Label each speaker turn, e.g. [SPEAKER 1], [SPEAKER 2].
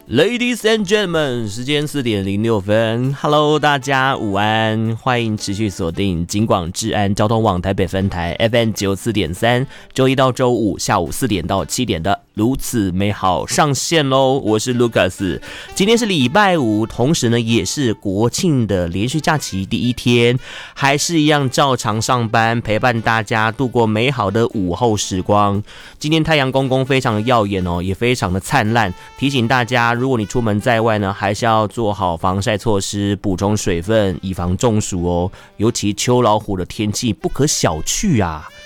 [SPEAKER 1] Ladies and gentlemen， 时间4:06 ，Hello， 大家午安，欢迎持续锁定警广治安交通网台北分台 FM94.3，周一到周五下午4点到7点的如此美好上线喽！我是 Lucas， 今天是礼拜五，同时呢也是国庆的连续假期第一天，还是一样照常上班，陪伴大家度过美好的午后时光。今天太阳公公非常的耀眼哦，也非常的灿烂，提醒大家，如果你出门在外呢，还是要做好防晒措施，补充水分，以防中暑哦。尤其秋老虎的天气不可小觑啊！